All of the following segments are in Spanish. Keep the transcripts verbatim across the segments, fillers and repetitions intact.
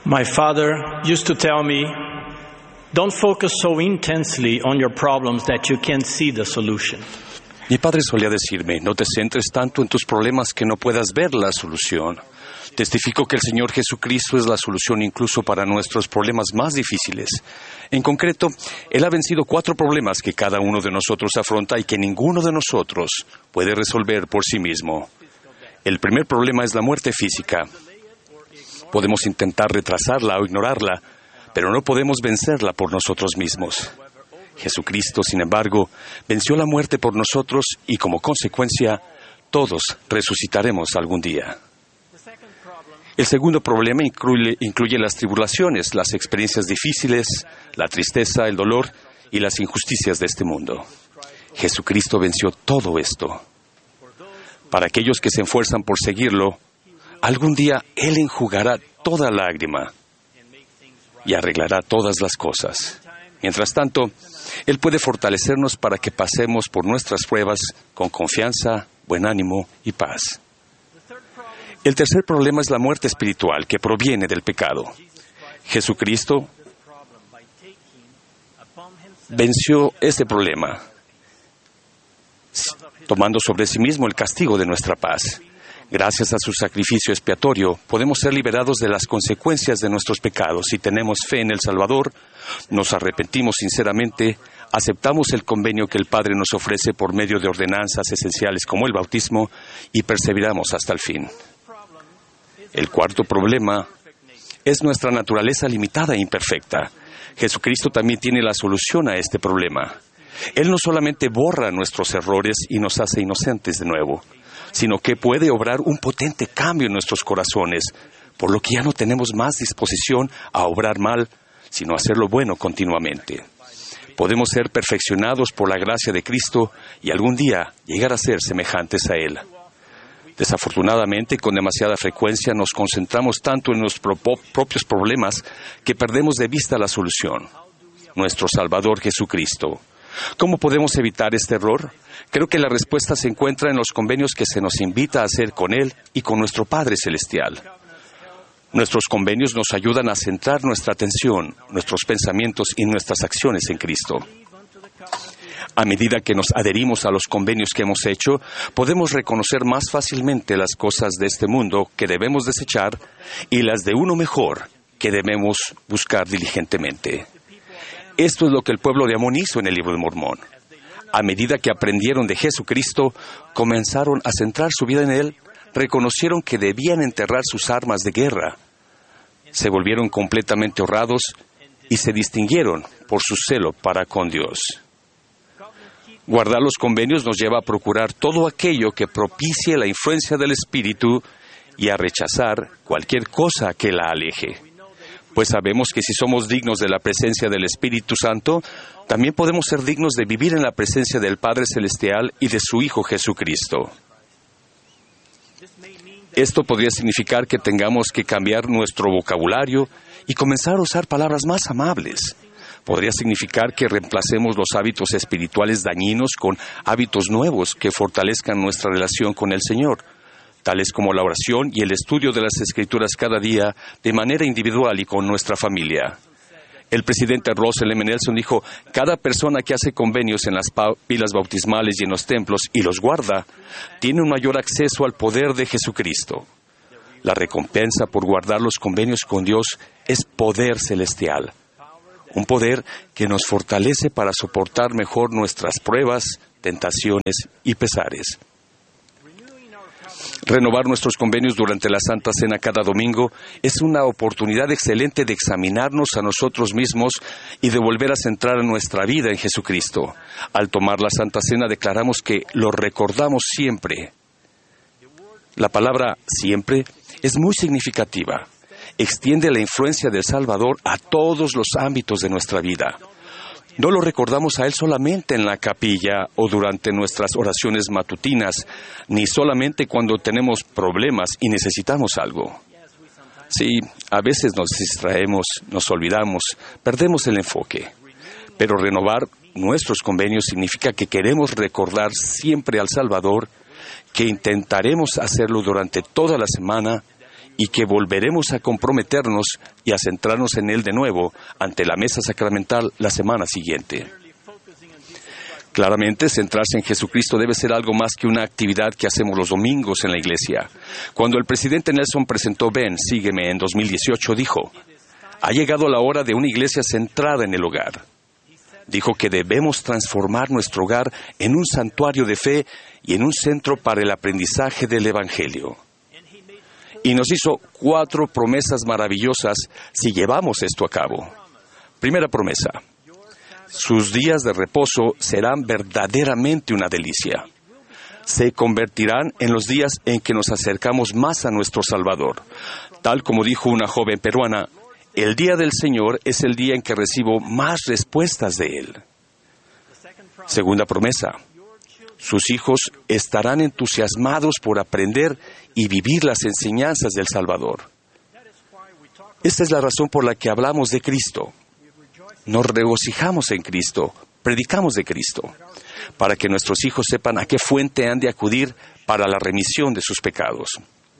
My father used to tell me, don't focus so intensely on your problems that you can't see the solution. Mi padre solía decirme, no te centres tanto en tus problemas que no puedas ver la solución. Testifico que el Señor Jesucristo es la solución incluso para nuestros problemas más difíciles. En concreto, Él ha vencido cuatro problemas que cada uno de nosotros afronta y que ninguno de nosotros puede resolver por sí mismo. El primer problema es la muerte física. Podemos intentar retrasarla o ignorarla, pero no podemos vencerla por nosotros mismos. Jesucristo, sin embargo, venció la muerte por nosotros y, como consecuencia, todos resucitaremos algún día. El segundo problema incluye, incluye las tribulaciones, las experiencias difíciles, la tristeza, el dolor y las injusticias de este mundo. Jesucristo venció todo esto. Para aquellos que se esfuerzan por seguirlo, algún día Él enjugará toda lágrima y arreglará todas las cosas. Mientras tanto, Él puede fortalecernos para que pasemos por nuestras pruebas con confianza, buen ánimo y paz. El tercer problema es la muerte espiritual que proviene del pecado. Jesucristo venció este problema, tomando sobre sí mismo el castigo de nuestra paz. Gracias a su sacrificio expiatorio, podemos ser liberados de las consecuencias de nuestros pecados. Si tenemos fe en el Salvador, nos arrepentimos sinceramente, aceptamos el convenio que el Padre nos ofrece por medio de ordenanzas esenciales como el bautismo y perseveramos hasta el fin. El cuarto problema es nuestra naturaleza limitada e imperfecta. Jesucristo también tiene la solución a este problema. Él no solamente borra nuestros errores y nos hace inocentes de nuevo, sino que puede obrar un potente cambio en nuestros corazones, por lo que ya no tenemos más disposición a obrar mal, sino a hacer lo bueno continuamente. Podemos ser perfeccionados por la gracia de Cristo y algún día llegar a ser semejantes a Él. Desafortunadamente, con demasiada frecuencia nos concentramos tanto en nuestros propios problemas que perdemos de vista la solución, nuestro Salvador Jesucristo. ¿Cómo podemos evitar este error? Creo que la respuesta se encuentra en los convenios que se nos invita a hacer con Él y con nuestro Padre Celestial. Nuestros convenios nos ayudan a centrar nuestra atención, nuestros pensamientos y nuestras acciones en Cristo. A medida que nos adherimos a los convenios que hemos hecho, podemos reconocer más fácilmente las cosas de este mundo que debemos desechar y las de uno mejor que debemos buscar diligentemente. Esto es lo que el pueblo de Amón hizo en el libro de Mormón. A medida que aprendieron de Jesucristo, comenzaron a centrar su vida en Él, reconocieron que debían enterrar sus armas de guerra, se volvieron completamente honrados y se distinguieron por su celo para con Dios. Guardar los convenios nos lleva a procurar todo aquello que propicie la influencia del Espíritu y a rechazar cualquier cosa que la aleje. Pues sabemos que si somos dignos de la presencia del Espíritu Santo, también podemos ser dignos de vivir en la presencia del Padre Celestial y de su Hijo Jesucristo. Esto podría significar que tengamos que cambiar nuestro vocabulario y comenzar a usar palabras más amables. Podría significar que reemplacemos los hábitos espirituales dañinos con hábitos nuevos que fortalezcan nuestra relación con el Señor, tales como la oración y el estudio de las Escrituras cada día de manera individual y con nuestra familia. El presidente Russell M. Nelson dijo, cada persona que hace convenios en las pilas bautismales y en los templos y los guarda, tiene un mayor acceso al poder de Jesucristo. La recompensa por guardar los convenios con Dios es poder celestial, un poder que nos fortalece para soportar mejor nuestras pruebas, tentaciones y pesares. Renovar nuestros convenios durante la Santa Cena cada domingo es una oportunidad excelente de examinarnos a nosotros mismos y de volver a centrar nuestra vida en Jesucristo. Al tomar la Santa Cena declaramos que lo recordamos siempre. La palabra siempre es muy significativa. Extiende la influencia del Salvador a todos los ámbitos de nuestra vida. No lo recordamos a Él solamente en la capilla o durante nuestras oraciones matutinas, ni solamente cuando tenemos problemas y necesitamos algo. Sí, a veces nos distraemos, nos olvidamos, perdemos el enfoque. Pero renovar nuestros convenios significa que queremos recordar siempre al Salvador, que intentaremos hacerlo durante toda la semana y que volveremos a comprometernos y a centrarnos en Él de nuevo ante la mesa sacramental la semana siguiente. Claramente, centrarse en Jesucristo debe ser algo más que una actividad que hacemos los domingos en la iglesia. Cuando el presidente Nelson presentó Ven, Sígueme en dos mil dieciocho, dijo, ha llegado la hora de una iglesia centrada en el hogar. Dijo que debemos transformar nuestro hogar en un santuario de fe y en un centro para el aprendizaje del Evangelio. Y nos hizo cuatro promesas maravillosas si llevamos esto a cabo. Primera promesa. Sus días de reposo serán verdaderamente una delicia. Se convertirán en los días en que nos acercamos más a nuestro Salvador. Tal como dijo una joven peruana, el día del Señor es el día en que recibo más respuestas de Él. Segunda promesa. Sus hijos estarán entusiasmados por aprender y vivir las enseñanzas del Salvador. Esta es la razón por la que hablamos de Cristo. Nos regocijamos en Cristo, predicamos de Cristo, para que nuestros hijos sepan a qué fuente han de acudir para la remisión de sus pecados.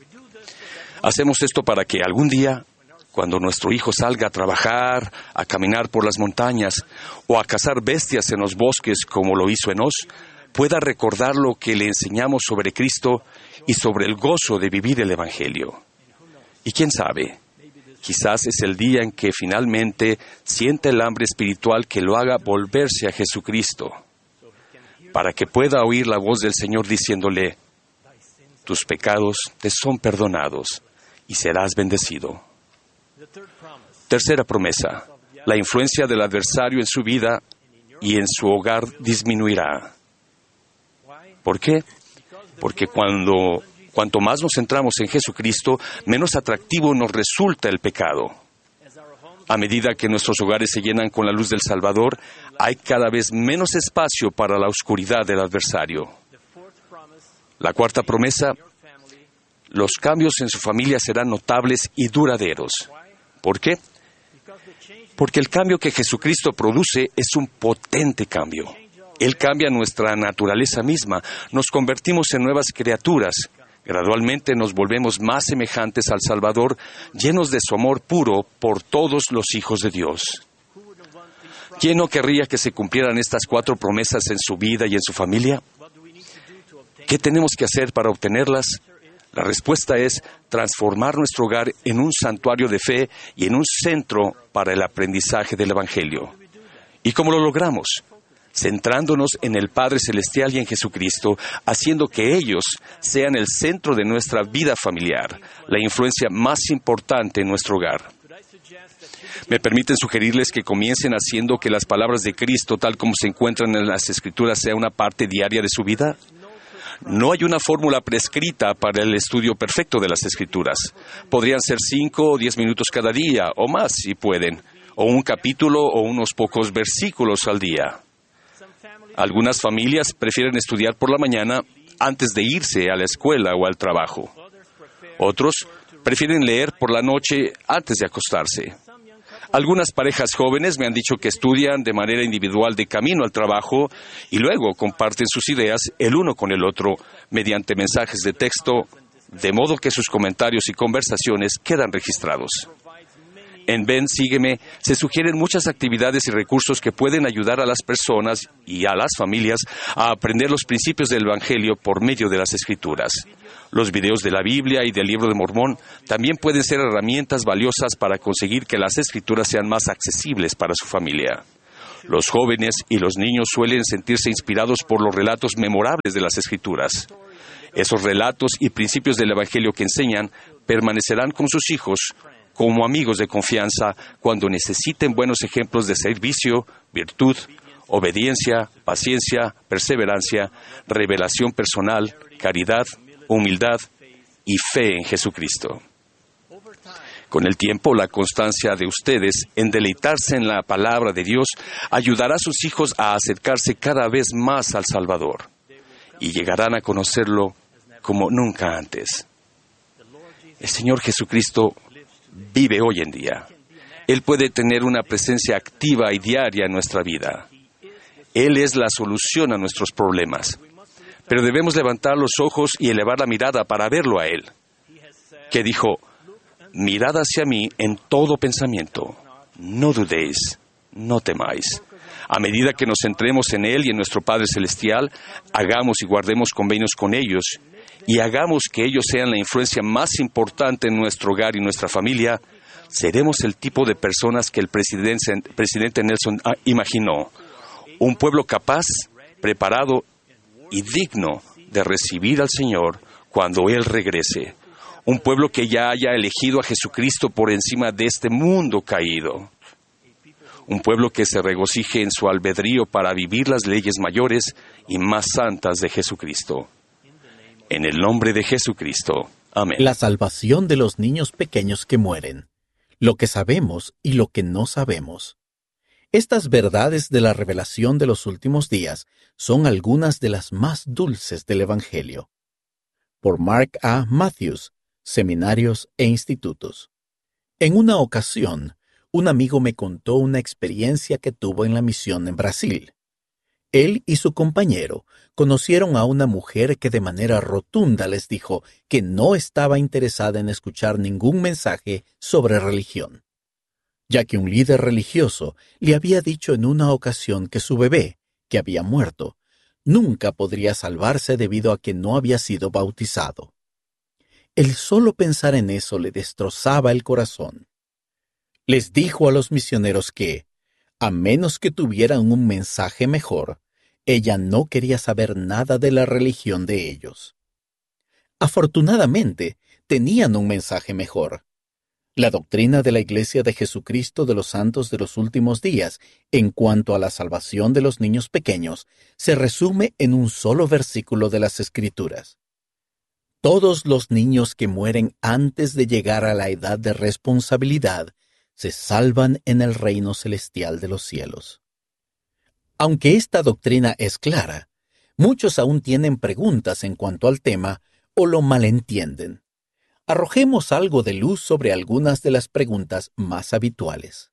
Hacemos esto para que algún día, cuando nuestro hijo salga a trabajar, a caminar por las montañas o a cazar bestias en los bosques como lo hizo Enós, pueda recordar lo que le enseñamos sobre Cristo y sobre el gozo de vivir el Evangelio. Y quién sabe, quizás es el día en que finalmente sienta el hambre espiritual que lo haga volverse a Jesucristo, para que pueda oír la voz del Señor diciéndole, tus pecados te son perdonados y serás bendecido. Tercera promesa, la influencia del adversario en su vida y en su hogar disminuirá. ¿Por qué? Porque cuando, cuanto más nos centramos en Jesucristo, menos atractivo nos resulta el pecado. A medida que nuestros hogares se llenan con la luz del Salvador, hay cada vez menos espacio para la oscuridad del adversario. La cuarta promesa, los cambios en su familia serán notables y duraderos. ¿Por qué? Porque el cambio que Jesucristo produce es un potente cambio. Él cambia nuestra naturaleza misma, nos convertimos en nuevas criaturas. Gradualmente nos volvemos más semejantes al Salvador, llenos de su amor puro por todos los hijos de Dios. ¿Quién no querría que se cumplieran estas cuatro promesas en su vida y en su familia? ¿Qué tenemos que hacer para obtenerlas? La respuesta es transformar nuestro hogar en un santuario de fe y en un centro para el aprendizaje del Evangelio. ¿Y cómo lo logramos? Centrándonos en el Padre Celestial y en Jesucristo, haciendo que ellos sean el centro de nuestra vida familiar, la influencia más importante en nuestro hogar. Me permiten sugerirles que comiencen haciendo que las palabras de Cristo, tal como se encuentran en las Escrituras, sea una parte diaria de su vida. No hay una fórmula prescrita para el estudio perfecto de las Escrituras. Podrían ser cinco o diez minutos cada día, o más si pueden, o un capítulo o unos pocos versículos al día. Algunas familias prefieren estudiar por la mañana antes de irse a la escuela o al trabajo. Otros prefieren leer por la noche antes de acostarse. Algunas parejas jóvenes me han dicho que estudian de manera individual de camino al trabajo y luego comparten sus ideas el uno con el otro mediante mensajes de texto, de modo que sus comentarios y conversaciones quedan registrados. En Ven, Sígueme, se sugieren muchas actividades y recursos que pueden ayudar a las personas y a las familias a aprender los principios del Evangelio por medio de las Escrituras. Los videos de la Biblia y del Libro de Mormón también pueden ser herramientas valiosas para conseguir que las Escrituras sean más accesibles para su familia. Los jóvenes y los niños suelen sentirse inspirados por los relatos memorables de las Escrituras. Esos relatos y principios del Evangelio que enseñan permanecerán con sus hijos como amigos de confianza cuando necesiten buenos ejemplos de servicio, virtud, obediencia, paciencia, perseverancia, revelación personal, caridad, humildad y fe en Jesucristo. Con el tiempo, la constancia de ustedes en deleitarse en la palabra de Dios ayudará a sus hijos a acercarse cada vez más al Salvador y llegarán a conocerlo como nunca antes. El Señor Jesucristo vive hoy en día. Él puede tener una presencia activa y diaria en nuestra vida. Él es la solución a nuestros problemas. Pero debemos levantar los ojos y elevar la mirada para verlo a Él, que dijo, mirad hacia mí en todo pensamiento. No dudéis, no temáis. A medida que nos centremos en Él y en nuestro Padre Celestial, hagamos y guardemos convenios con ellos, y hagamos que ellos sean la influencia más importante en nuestro hogar y nuestra familia, seremos el tipo de personas que el presidente, presidente Nelson ah, imaginó. Un pueblo capaz, preparado y digno de recibir al Señor cuando Él regrese. Un pueblo que ya haya elegido a Jesucristo por encima de este mundo caído. Un pueblo que se regocije en su albedrío para vivir las leyes mayores y más santas de Jesucristo. En el nombre de Jesucristo. Amén. La salvación de los niños pequeños que mueren. Lo que sabemos y lo que no sabemos. Estas verdades de la revelación de los últimos días son algunas de las más dulces del Evangelio. Por Mark A. Matthews, Seminarios e Institutos. En una ocasión, un amigo me contó una experiencia que tuvo en la misión en Brasil. Él y su compañero conocieron a una mujer que de manera rotunda les dijo que no estaba interesada en escuchar ningún mensaje sobre religión, ya que un líder religioso le había dicho en una ocasión que su bebé, que había muerto, nunca podría salvarse debido a que no había sido bautizado. El solo pensar en eso le destrozaba el corazón. Les dijo a los misioneros que, a menos que tuvieran un mensaje mejor, ella no quería saber nada de la religión de ellos. Afortunadamente, tenían un mensaje mejor. La doctrina de la Iglesia de Jesucristo de los Santos de los Últimos Días, en cuanto a la salvación de los niños pequeños, se resume en un solo versículo de las Escrituras. Todos los niños que mueren antes de llegar a la edad de responsabilidad se salvan en el reino celestial de los cielos. Aunque esta doctrina es clara, muchos aún tienen preguntas en cuanto al tema o lo malentienden. Arrojemos algo de luz sobre algunas de las preguntas más habituales.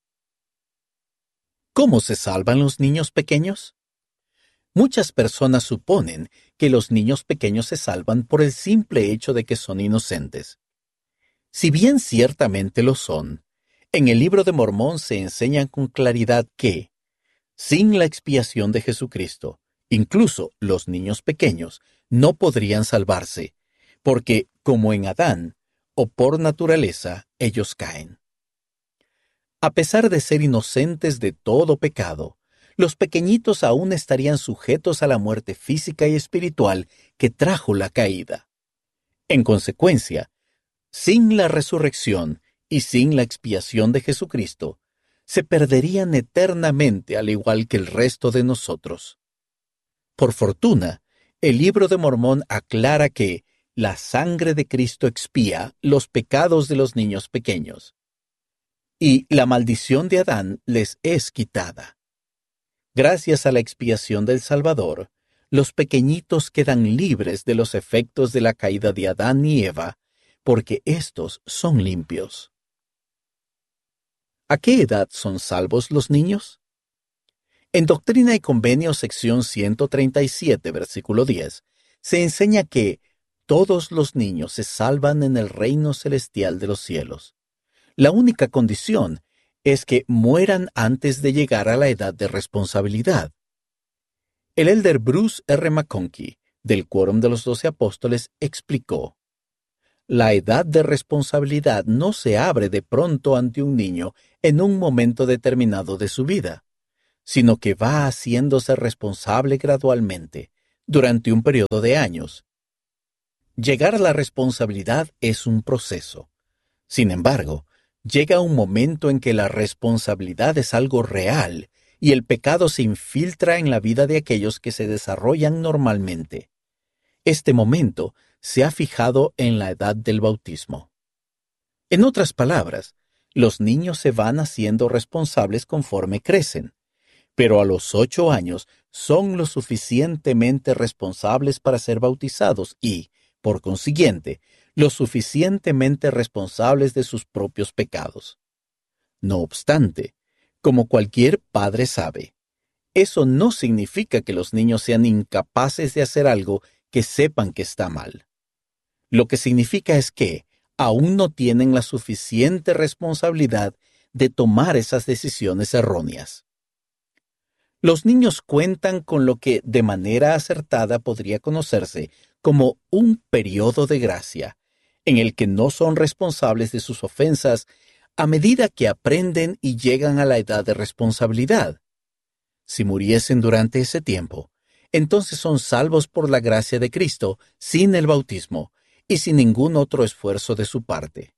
¿Cómo se salvan los niños pequeños? Muchas personas suponen que los niños pequeños se salvan por el simple hecho de que son inocentes. Si bien ciertamente lo son, en el Libro de Mormón se enseña con claridad que, sin la expiación de Jesucristo, incluso los niños pequeños no podrían salvarse, porque, como en Adán, o por naturaleza, ellos caen. A pesar de ser inocentes de todo pecado, los pequeñitos aún estarían sujetos a la muerte física y espiritual que trajo la caída. En consecuencia, sin la resurrección y sin la expiación de Jesucristo, se perderían eternamente al igual que el resto de nosotros. Por fortuna, el Libro de Mormón aclara que la sangre de Cristo expía los pecados de los niños pequeños, y la maldición de Adán les es quitada. Gracias a la expiación del Salvador, los pequeñitos quedan libres de los efectos de la caída de Adán y Eva, porque éstos son limpios. ¿A qué edad son salvos los niños? En Doctrina y Convenios, sección ciento treinta y siete, versículo diez, se enseña que todos los niños se salvan en el reino celestial de los cielos. La única condición es que mueran antes de llegar a la edad de responsabilidad. El elder Bruce R. McConkie, del Quórum de los Doce Apóstoles, explicó: la edad de responsabilidad no se abre de pronto ante un niño en un momento determinado de su vida, sino que va haciéndose responsable gradualmente, durante un periodo de años. Llegar a la responsabilidad es un proceso. Sin embargo, llega un momento en que la responsabilidad es algo real y el pecado se infiltra en la vida de aquellos que se desarrollan normalmente. Este momento se ha fijado en la edad del bautismo. En otras palabras, los niños se van haciendo responsables conforme crecen, pero a los ocho años son lo suficientemente responsables para ser bautizados y, por consiguiente, lo suficientemente responsables de sus propios pecados. No obstante, como cualquier padre sabe, eso no significa que los niños sean incapaces de hacer algo que sepan que está mal. Lo que significa es que, aún no tienen la suficiente responsabilidad de tomar esas decisiones erróneas. Los niños cuentan con lo que de manera acertada podría conocerse como un periodo de gracia, en el que no son responsables de sus ofensas a medida que aprenden y llegan a la edad de responsabilidad. Si muriesen durante ese tiempo, entonces son salvos por la gracia de Cristo sin el bautismo y sin ningún otro esfuerzo de su parte.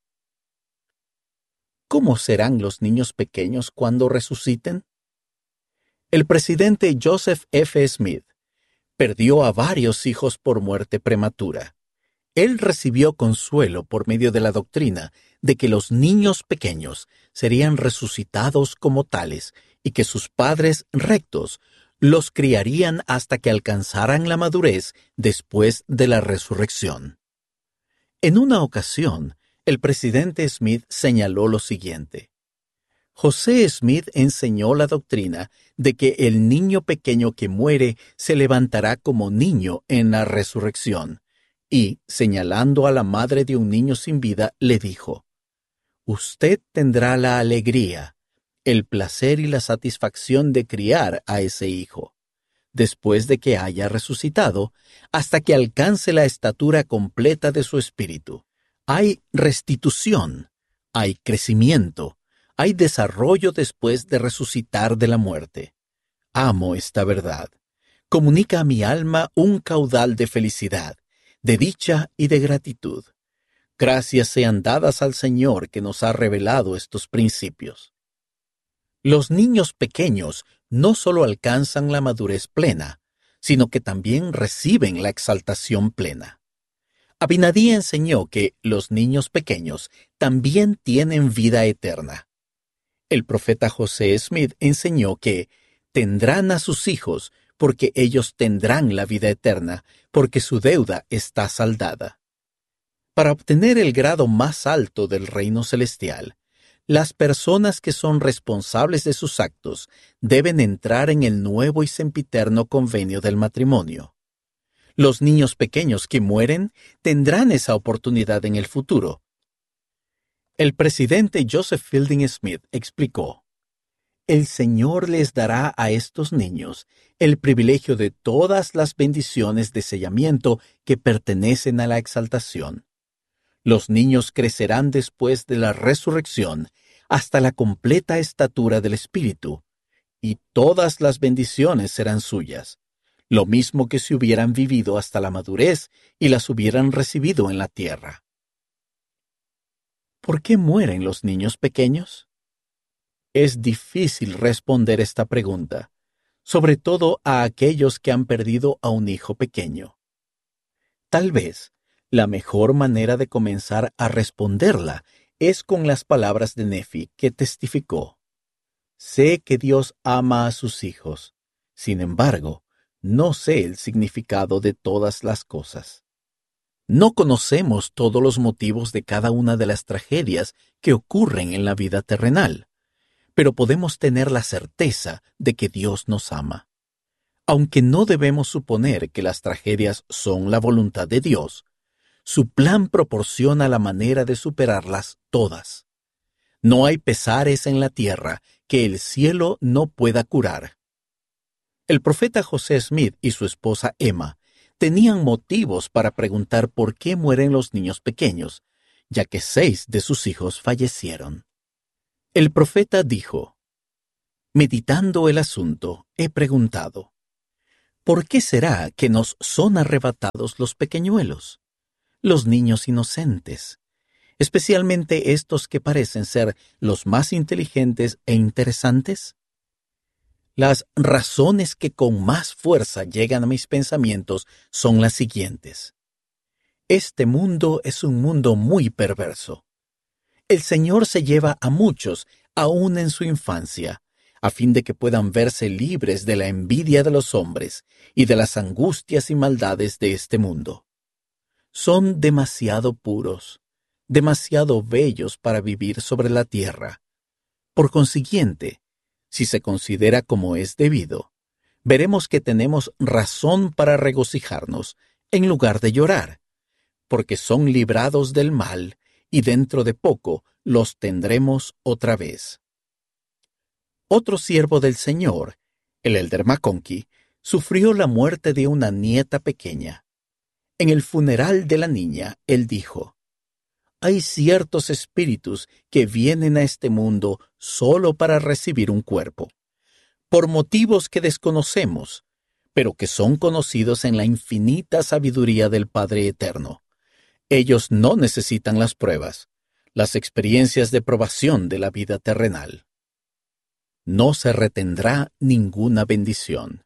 ¿Cómo serán los niños pequeños cuando resuciten? El presidente Joseph F. Smith perdió a varios hijos por muerte prematura. Él recibió consuelo por medio de la doctrina de que los niños pequeños serían resucitados como tales y que sus padres rectos los criarían hasta que alcanzaran la madurez después de la resurrección. En una ocasión, el presidente Smith señaló lo siguiente: José Smith enseñó la doctrina de que el niño pequeño que muere se levantará como niño en la resurrección, y, señalando a la madre de un niño sin vida, le dijo: Usted tendrá la alegría, el placer y la satisfacción de criar a ese hijo, después de que haya resucitado, hasta que alcance la estatura completa de su espíritu. Hay restitución, hay crecimiento, hay desarrollo después de resucitar de la muerte. Amo esta verdad. Comunica a mi alma un caudal de felicidad, de dicha y de gratitud. Gracias sean dadas al Señor que nos ha revelado estos principios. Los niños pequeños no solo alcanzan la madurez plena, sino que también reciben la exaltación plena. Abinadí enseñó que los niños pequeños también tienen vida eterna. El profeta José Smith enseñó que tendrán a sus hijos porque ellos tendrán la vida eterna, porque su deuda está saldada. Para obtener el grado más alto del reino celestial, las personas que son responsables de sus actos deben entrar en el nuevo y sempiterno convenio del matrimonio. Los niños pequeños que mueren tendrán esa oportunidad en el futuro. El presidente Joseph Fielding Smith explicó: El Señor les dará a estos niños el privilegio de todas las bendiciones de sellamiento que pertenecen a la exaltación. Los niños crecerán después de la resurrección hasta la completa estatura del Espíritu, y todas las bendiciones serán suyas, lo mismo que si hubieran vivido hasta la madurez y las hubieran recibido en la tierra. ¿Por qué mueren los niños pequeños? Es difícil responder esta pregunta, sobre todo a aquellos que han perdido a un hijo pequeño. Tal vez la mejor manera de comenzar a responderla es con las palabras de Nefi, que testificó: Sé que Dios ama a sus hijos, sin embargo, no sé el significado de todas las cosas. No conocemos todos los motivos de cada una de las tragedias que ocurren en la vida terrenal, pero podemos tener la certeza de que Dios nos ama. Aunque no debemos suponer que las tragedias son la voluntad de Dios, su plan proporciona la manera de superarlas todas. No hay pesares en la tierra que el cielo no pueda curar. El profeta José Smith y su esposa Emma tenían motivos para preguntar por qué mueren los niños pequeños, ya que seis de sus hijos fallecieron. El profeta dijo: Meditando el asunto, he preguntado, ¿por qué será que nos son arrebatados los pequeñuelos, los niños inocentes, especialmente estos que parecen ser los más inteligentes e interesantes? Las razones que con más fuerza llegan a mis pensamientos son las siguientes. Este mundo es un mundo muy perverso. El Señor se lleva a muchos, aún en su infancia, a fin de que puedan verse libres de la envidia de los hombres y de las angustias y maldades de este mundo. Son demasiado puros, demasiado bellos para vivir sobre la tierra. Por consiguiente, si se considera como es debido, veremos que tenemos razón para regocijarnos en lugar de llorar, porque son librados del mal y dentro de poco los tendremos otra vez. Otro siervo del Señor, el elder McConkie, sufrió la muerte de una nieta pequeña. En el funeral de la niña, él dijo: «Hay ciertos espíritus que vienen a este mundo solo para recibir un cuerpo, por motivos que desconocemos, pero que son conocidos en la infinita sabiduría del Padre Eterno. Ellos no necesitan las pruebas, las experiencias de probación de la vida terrenal. No se retendrá ninguna bendición.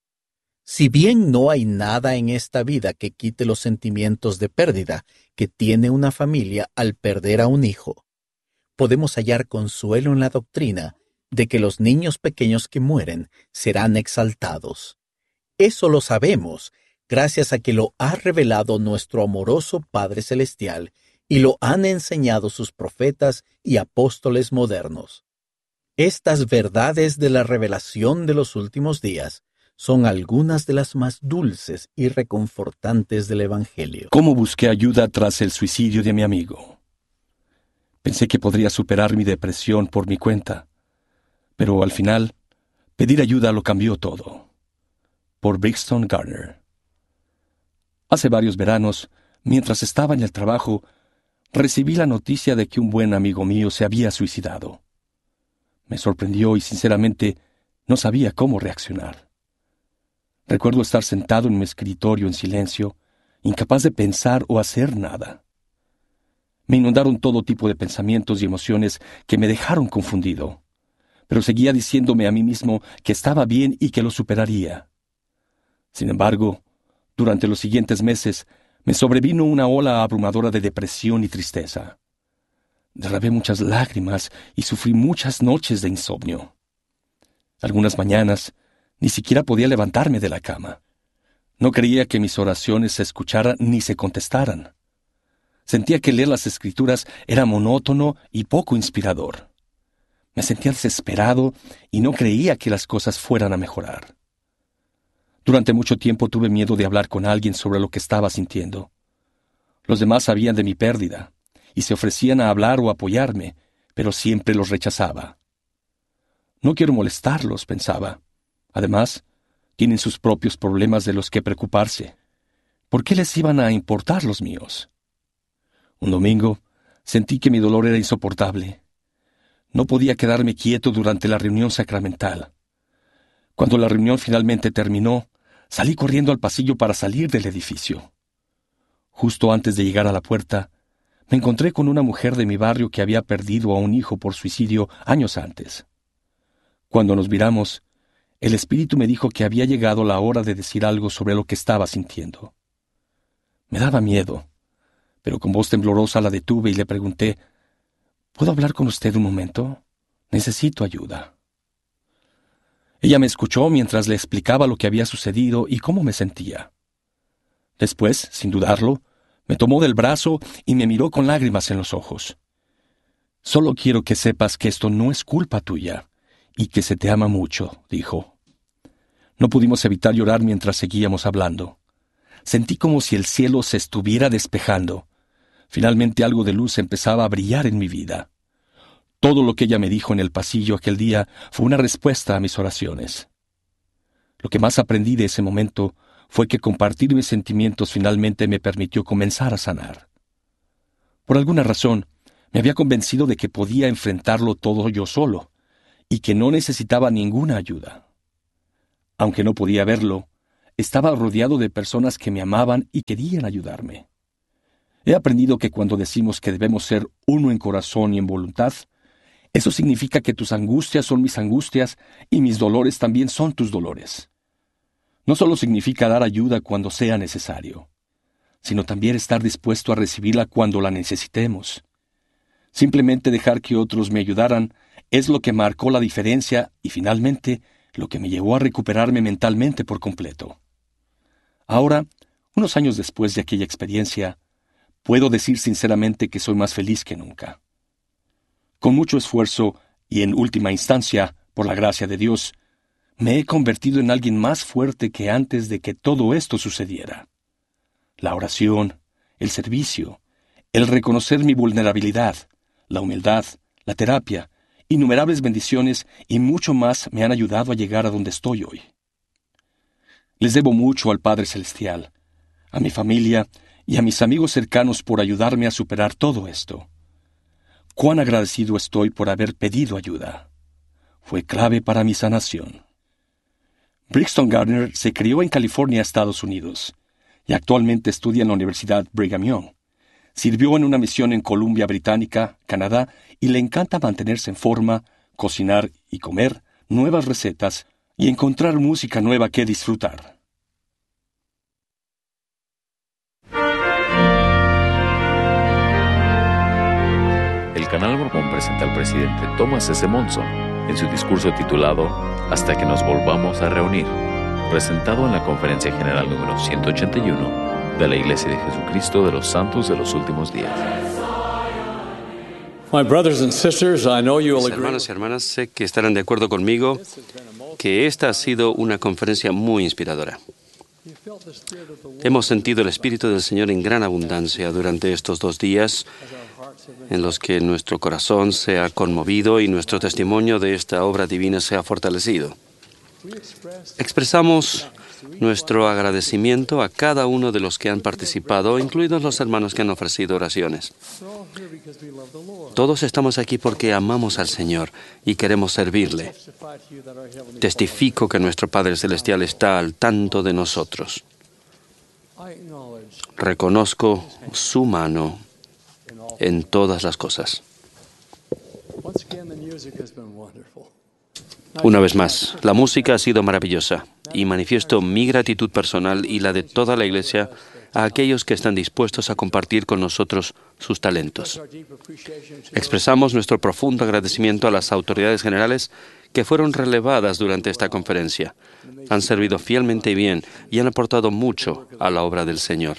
Si bien no hay nada en esta vida que quite los sentimientos de pérdida que tiene una familia al perder a un hijo, podemos hallar consuelo en la doctrina de que los niños pequeños que mueren serán exaltados. Eso lo sabemos gracias a que lo ha revelado nuestro amoroso Padre Celestial y lo han enseñado sus profetas y apóstoles modernos. Estas verdades de la revelación de los últimos días son algunas de las más dulces y reconfortantes del Evangelio. ¿Cómo busqué ayuda tras el suicidio de mi amigo? Pensé que podría superar mi depresión por mi cuenta, pero al final, pedir ayuda lo cambió todo. Por Brixton Gardner. Hace varios veranos, mientras estaba en el trabajo, recibí la noticia de que un buen amigo mío se había suicidado. Me sorprendió y sinceramente no sabía cómo reaccionar. Recuerdo estar sentado en mi escritorio en silencio, incapaz de pensar o hacer nada. Me inundaron todo tipo de pensamientos y emociones que me dejaron confundido, pero seguía diciéndome a mí mismo que estaba bien y que lo superaría. Sin embargo, durante los siguientes meses me sobrevino una ola abrumadora de depresión y tristeza. Derramé muchas lágrimas y sufrí muchas noches de insomnio. Algunas mañanas ni siquiera podía levantarme de la cama. No creía que mis oraciones se escucharan ni se contestaran. Sentía que leer las Escrituras era monótono y poco inspirador. Me sentía desesperado y no creía que las cosas fueran a mejorar. Durante mucho tiempo tuve miedo de hablar con alguien sobre lo que estaba sintiendo. Los demás sabían de mi pérdida y se ofrecían a hablar o apoyarme, pero siempre los rechazaba. No quiero molestarlos, pensaba. Además, tienen sus propios problemas de los que preocuparse. ¿Por qué les iban a importar los míos? Un domingo, sentí que mi dolor era insoportable. No podía quedarme quieto durante la reunión sacramental. Cuando la reunión finalmente terminó, salí corriendo al pasillo para salir del edificio. Justo antes de llegar a la puerta, me encontré con una mujer de mi barrio que había perdido a un hijo por suicidio años antes. Cuando nos miramos, el Espíritu me dijo que había llegado la hora de decir algo sobre lo que estaba sintiendo. Me daba miedo, pero con voz temblorosa la detuve y le pregunté: ¿Puedo hablar con usted un momento? Necesito ayuda. Ella me escuchó mientras le explicaba lo que había sucedido y cómo me sentía. Después, sin dudarlo, me tomó del brazo y me miró con lágrimas en los ojos. «Solo quiero que sepas que esto no es culpa tuya y que se te ama mucho», dijo. No pudimos evitar llorar mientras seguíamos hablando. Sentí como si el cielo se estuviera despejando. Finalmente algo de luz empezaba a brillar en mi vida. Todo lo que ella me dijo en el pasillo aquel día fue una respuesta a mis oraciones. Lo que más aprendí de ese momento fue que compartir mis sentimientos finalmente me permitió comenzar a sanar. Por alguna razón, me había convencido de que podía enfrentarlo todo yo solo y que no necesitaba ninguna ayuda. Aunque no podía verlo, estaba rodeado de personas que me amaban y querían ayudarme. He aprendido que cuando decimos que debemos ser uno en corazón y en voluntad, eso significa que tus angustias son mis angustias y mis dolores también son tus dolores. No solo significa dar ayuda cuando sea necesario, sino también estar dispuesto a recibirla cuando la necesitemos. Simplemente dejar que otros me ayudaran es lo que marcó la diferencia y finalmente lo que me llevó a recuperarme mentalmente por completo. Ahora, unos años después de aquella experiencia, puedo decir sinceramente que soy más feliz que nunca. Con mucho esfuerzo y en última instancia, por la gracia de Dios, me he convertido en alguien más fuerte que antes de que todo esto sucediera. La oración, el servicio, El reconocer mi vulnerabilidad, la humildad, la terapia, innumerables bendiciones y mucho más me han ayudado a llegar a donde estoy hoy. Les debo mucho al Padre Celestial, a mi familia y a mis amigos cercanos por ayudarme a superar todo esto. Cuán agradecido estoy por haber pedido ayuda. Fue clave para mi sanación. Brixton Gardner se crió en California, Estados Unidos, y actualmente estudia en la Universidad Brigham Young. Sirvió en una misión en Columbia Británica, Canadá, y le encanta mantenerse en forma, cocinar y comer nuevas recetas y encontrar música nueva que disfrutar. El canal Mormón presenta al presidente Thomas S. Monson en su discurso titulado Hasta que nos volvamos a reunir, presentado en la Conferencia General número ciento ochenta y uno de la Iglesia de Jesucristo de los Santos de los Últimos Días. My brothers and sisters, I know you will Mis agree. hermanos y hermanas, sé que estarán de acuerdo conmigo que esta ha sido una conferencia muy inspiradora. Hemos sentido el Espíritu del Señor en gran abundancia durante estos dos días en los que nuestro corazón se ha conmovido y nuestro testimonio de esta obra divina se ha fortalecido. Expresamos nuestro agradecimiento a cada uno de los que han participado, incluidos los hermanos que han ofrecido oraciones. Todos estamos aquí porque amamos al Señor y queremos servirle. Testifico que nuestro Padre Celestial está al tanto de nosotros. Reconozco su mano en todas las cosas. Una vez más, la música ha sido maravillosa y manifiesto mi gratitud personal y la de toda la Iglesia a aquellos que están dispuestos a compartir con nosotros sus talentos. Expresamos nuestro profundo agradecimiento a las autoridades generales que fueron relevadas durante esta conferencia. Han servido fielmente y bien y han aportado mucho a la obra del Señor.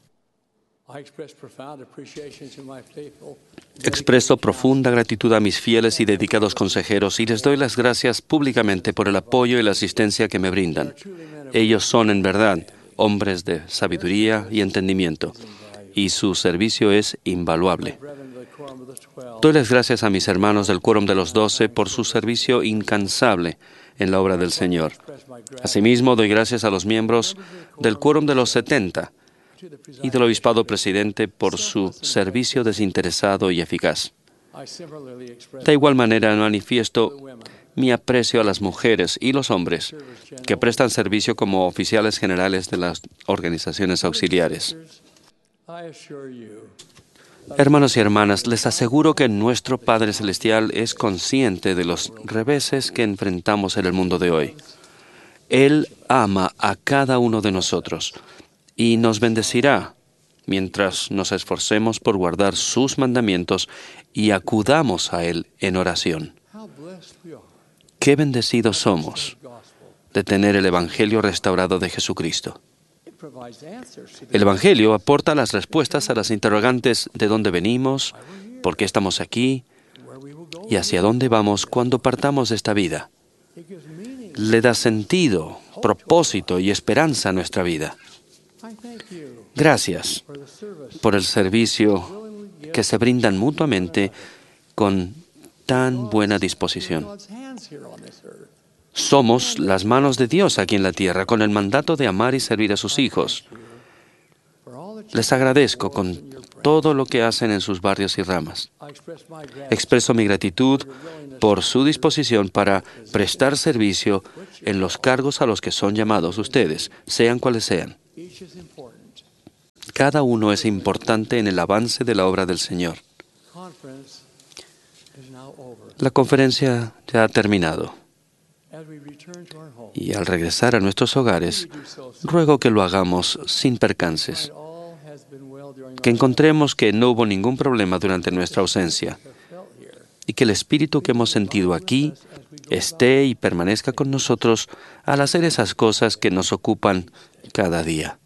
Expreso profunda gratitud a mis fieles y dedicados consejeros y les doy las gracias públicamente por el apoyo y la asistencia que me brindan. Ellos son, en verdad, hombres de sabiduría y entendimiento, y su servicio es invaluable. Doy las gracias a mis hermanos del Quórum de los Doce por su servicio incansable en la obra del Señor. Asimismo, doy gracias a los miembros del Quórum de los Setenta y del Obispado Presidente por su servicio desinteresado y eficaz. De igual manera, manifiesto mi aprecio a las mujeres y los hombres que prestan servicio como oficiales generales de las organizaciones auxiliares. Hermanos y hermanas, les aseguro que nuestro Padre Celestial es consciente de los reveses que enfrentamos en el mundo de hoy. Él ama a cada uno de nosotros y nos bendecirá mientras nos esforcemos por guardar sus mandamientos y acudamos a Él en oración. Qué bendecidos somos de tener el Evangelio restaurado de Jesucristo. El Evangelio aporta las respuestas a las interrogantes de dónde venimos, por qué estamos aquí y hacia dónde vamos cuando partamos de esta vida. Le da sentido, propósito y esperanza a nuestra vida. Gracias por el servicio que se brindan mutuamente con tan buena disposición. Somos las manos de Dios aquí en la tierra, con el mandato de amar y servir a sus hijos. Les agradezco con todo lo que hacen en sus barrios y ramas. Expreso mi gratitud por su disposición para prestar servicio en los cargos a los que son llamados ustedes, sean cuales sean. Cada uno es importante en el avance de la obra del Señor. La conferencia ya ha terminado. Y al regresar a nuestros hogares, ruego que lo hagamos sin percances, que encontremos que no hubo ningún problema durante nuestra ausencia y que el espíritu que hemos sentido aquí esté y permanezca con nosotros al hacer esas cosas que nos ocupan cada día.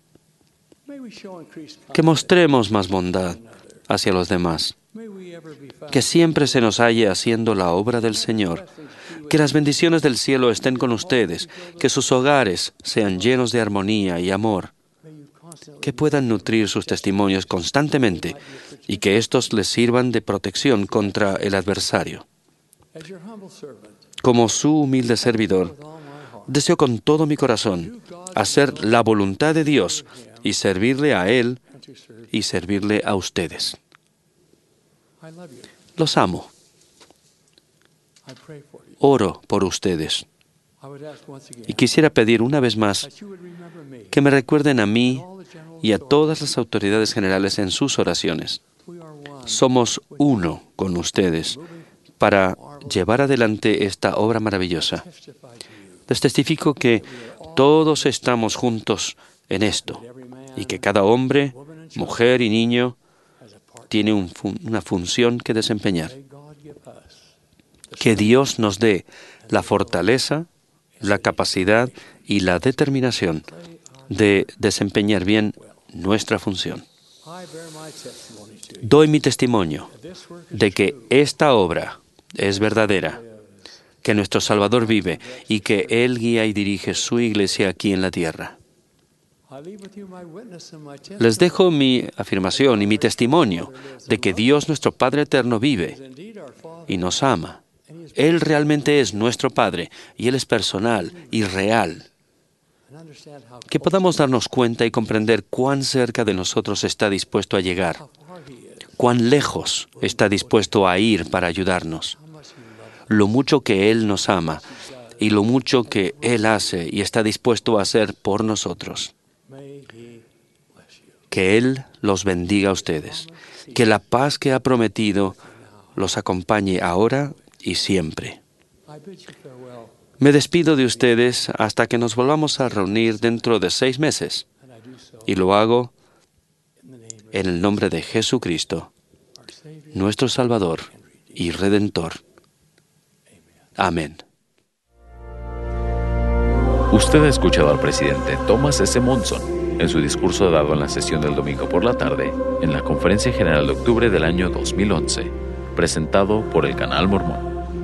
Que mostremos más bondad hacia los demás, que siempre se nos halle haciendo la obra del Señor, que las bendiciones del cielo estén con ustedes, que sus hogares sean llenos de armonía y amor, que puedan nutrir sus testimonios constantemente y que éstos les sirvan de protección contra el adversario. Como su humilde servidor, deseo con todo mi corazón hacer la voluntad de Dios y servirle a Él y servirle a ustedes. Los amo. Oro por ustedes. Y quisiera pedir una vez más que me recuerden a mí y a todas las autoridades generales en sus oraciones. Somos uno con ustedes para llevar adelante esta obra maravillosa. Les testifico que todos estamos juntos en esto y que cada hombre, mujer y niño tiene un fun- una función que desempeñar. Que Dios nos dé la fortaleza, la capacidad y la determinación de desempeñar bien nuestra función. Doy mi testimonio de que esta obra es verdadera, que nuestro Salvador vive y que Él guía y dirige su iglesia aquí en la tierra. Les dejo mi afirmación y mi testimonio de que Dios nuestro Padre eterno vive y nos ama. Él realmente es nuestro Padre y Él es personal y real. Que podamos darnos cuenta y comprender cuán cerca de nosotros está dispuesto a llegar, cuán lejos está dispuesto a ir para ayudarnos, lo mucho que Él nos ama y lo mucho que Él hace y está dispuesto a hacer por nosotros. Que Él los bendiga a ustedes, que la paz que ha prometido los acompañe ahora y siempre. Me despido de ustedes hasta que nos volvamos a reunir dentro de seis meses, y lo hago en el nombre de Jesucristo, nuestro Salvador y Redentor. Amén. Usted ha escuchado al presidente Thomas S. Monson en su discurso dado en la sesión del domingo por la tarde en la Conferencia General de Octubre del año dos mil once, presentado por el Canal Mormón.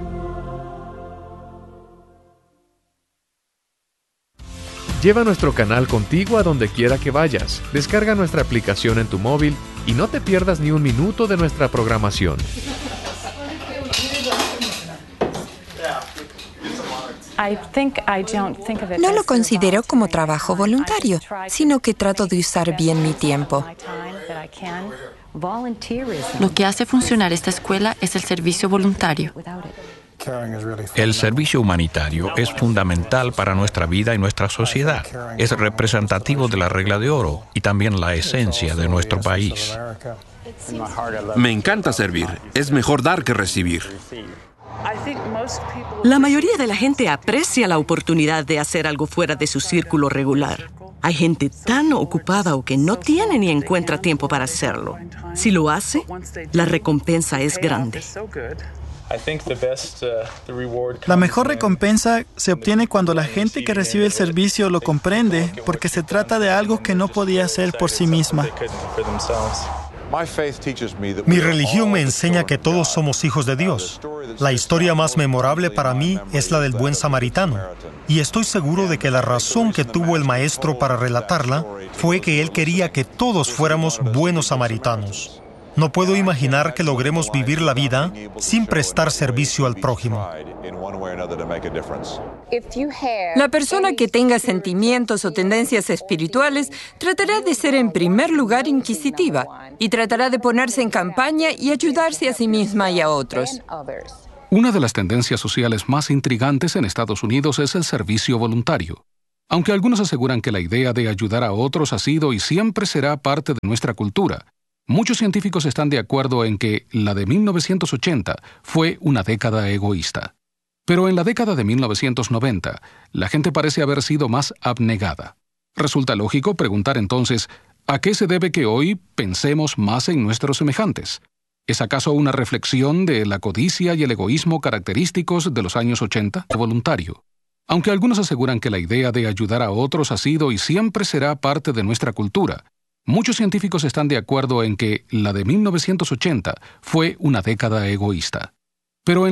Lleva nuestro canal contigo a donde quiera que vayas. Descarga nuestra aplicación en tu móvil y no te pierdas ni un minuto de nuestra programación. No lo considero como trabajo voluntario, sino que trato de usar bien mi tiempo. Lo que hace funcionar esta escuela es el servicio voluntario. El servicio humanitario es fundamental para nuestra vida y nuestra sociedad. Es representativo de la regla de oro y también la esencia de nuestro país. Me encanta servir. Es mejor dar que recibir. La mayoría de la gente aprecia la oportunidad de hacer algo fuera de su círculo regular. Hay gente tan ocupada o que no tiene ni encuentra tiempo para hacerlo. Si lo hace, la recompensa es grande. La mejor recompensa se obtiene cuando la gente que recibe el servicio lo comprende, porque se trata de algo que no podía hacer por sí misma. Mi religión me enseña que todos somos hijos de Dios. La historia más memorable para mí es la del buen samaritano. Y estoy seguro de que la razón que tuvo el maestro para relatarla fue que él quería que todos fuéramos buenos samaritanos. No puedo imaginar que logremos vivir la vida sin prestar servicio al prójimo. La persona que tenga sentimientos o tendencias espirituales tratará de ser en primer lugar inquisitiva y tratará de ponerse en campaña y ayudarse a sí misma y a otros. Una de las tendencias sociales más intrigantes en Estados Unidos es el servicio voluntario. Aunque algunos aseguran que la idea de ayudar a otros ha sido y siempre será parte de nuestra cultura, muchos científicos están de acuerdo en que la de mil novecientos ochenta fue una década egoísta. Pero en la década de mil novecientos noventa, la gente parece haber sido más abnegada. Resulta lógico preguntar entonces, ¿a qué se debe que hoy pensemos más en nuestros semejantes? ¿Es acaso una reflexión de la codicia y el egoísmo característicos de los años ochenta? Voluntario. Aunque algunos aseguran que la idea de ayudar a otros ha sido y siempre será parte de nuestra cultura, muchos científicos están de acuerdo en que la de mil novecientos ochenta fue una década egoísta. Pero en